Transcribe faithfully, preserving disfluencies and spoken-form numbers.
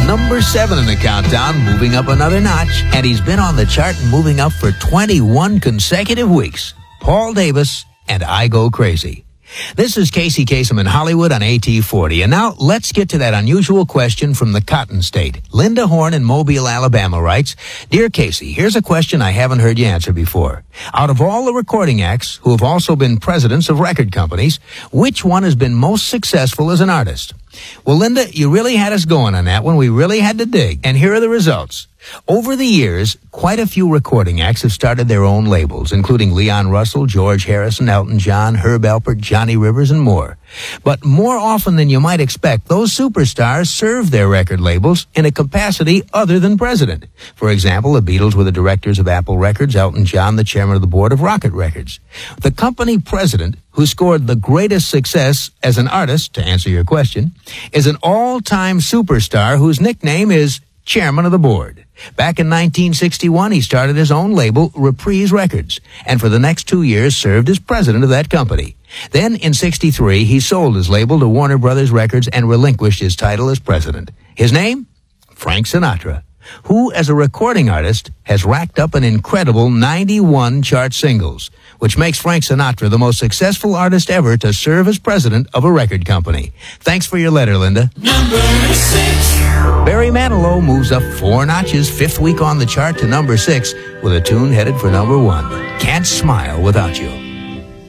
number seven in the countdown, moving up another notch, and he's been on the chart and moving up for twenty-one consecutive weeks. Paul Davis and I Go Crazy. This is Casey Kasem in Hollywood on A T forty. And now let's get to that unusual question from the Cotton State. Linda Horn in Mobile, Alabama writes, Dear Casey, here's a question I haven't heard you answer before. Out of all the recording acts who have also been presidents of record companies, which one has been most successful as an artist? Well, Linda, you really had us going on that one. We really had to dig. And here are the results. Over the years, quite a few recording acts have started their own labels, including Leon Russell, George Harrison, Elton John, Herb Alpert, Johnny Rivers, and more. But more often than you might expect, those superstars serve their record labels in a capacity other than president. For example, the Beatles were the directors of Apple Records, Elton John, the chairman of the board of Rocket Records. The company president, who scored the greatest success as an artist, to answer your question, is an all-time superstar whose nickname is chairman of the board. Back in nineteen sixty-one, he started his own label, Reprise Records, and for the next two years served as president of that company. Then, in sixty-three, he sold his label to Warner Brothers Records and relinquished his title as president. His name? Frank Sinatra, who, as a recording artist, has racked up an incredible ninety-one chart singles, which makes Frank Sinatra the most successful artist ever to serve as president of a record company. Thanks for your letter, Linda. Number six. Barry Manilow moves up four notches, fifth week on the chart to number six, with a tune headed for number one. Can't Smile Without You.